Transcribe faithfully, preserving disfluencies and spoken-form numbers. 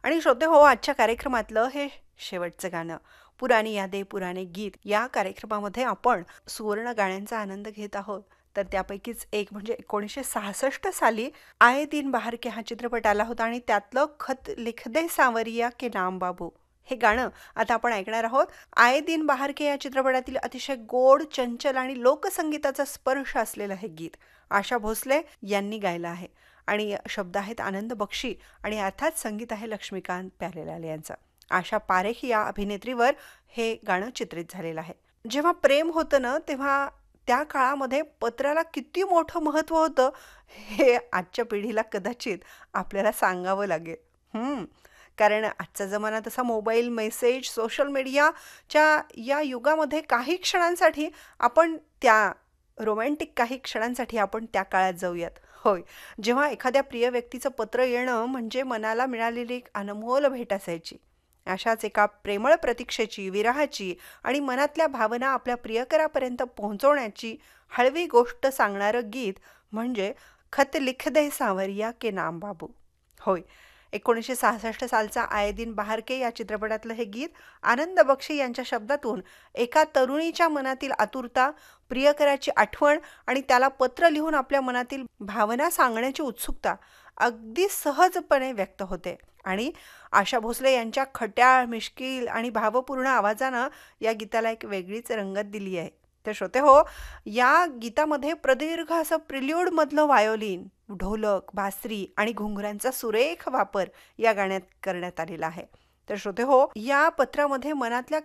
आणि श्रोते हो, आजच्या कार्यक्रमातलं हे शेवटचं गाणं, पुराणी यादे पुराणे गीत या कार्यक्रमामध्ये आपण सुवर्ण गाण्यांचा आनंद घेत आहोत. तर त्यापैकीच एक म्हणजे एकोणीसशे सहासष्ट साली आये दिन बाहर के हा चित्रपट आला होता आणि त्यातलं खत लिख दे सांवरिया के नाम बाबू हे गाणं आता आपण ऐकणार आहोत. आये दिन बाहर के या चित्रपटातील अतिशय गोड, चंचल आणि लोकसंगीताचा स्पर्श असलेलं हे गीत आशा भोसले यांनी गायलं आहे. आणि शब्द आहेत आनंद बक्षी आणि अर्थात संगीत आहे लक्ष्मीकांत प्यारेलाल यांचं. आशा पारेख या अभिनेत्रीवर हे गाणं चित्रित झालेलं आहे. जेव्हा प्रेम होतं ना, तेव्हा त्या काळामध्ये पत्राला किती मोठं महत्त्व होतं हे आजच्या पिढीला कदाचित आपल्याला सांगावं लागेल. हम्म कारण आजचा जमाना तसा मोबाईल, मेसेज, सोशल मीडियाच्या या युगामध्ये काही क्षणांसाठी आपण त्या रोमॅन्टिक काही क्षणांसाठी आपण त्या काळात जाऊयात. होय, जेव्हा एखाद्या प्रिय व्यक्तीचं पत्र येणं म्हणजे मनाला मिळालेली एक अनमोल भेट असायची. अशाच एका प्रेमळ प्रतीक्षेची, विरहाची आणि मनातल्या भावना आपल्या प्रियकरापर्यंत पोहोचवण्याची हळवी गोष्ट सांगणारं गीत म्हणजे खत लिख दे सांवरिया के नाम बाबू. होय, एकोणीसशे सहासष्ट सालचा आये दिन बाहर के या चित्रपटातलं हे गीत आनंद बक्षी यांच्या शब्दातून एका तरुणीच्या मनातील आतुरता, प्रियकराची आठवण आणि त्याला पत्र लिहून आपल्या मनातील भावना सांगण्याची उत्सुकता अगदी सहजपणे व्यक्त होते. आणि आशा भोसले यांच्या खट्याळ, मिश्किल आणि भावपूर्ण आवाजानं या गीताला एक वेगळीच रंगत दिली आहे. तर श्रोते हो, या गीतामध्ये प्रदीर्घ असं प्रिल्यूडमधलं व्हायोलिन, ढोलक, बासरी आणि घुंगरांचा सुरेख वापर या गाण्यात करण्यात आलेला आहे. तर श्रोते हो, या पत्रामध्ये मनातल्या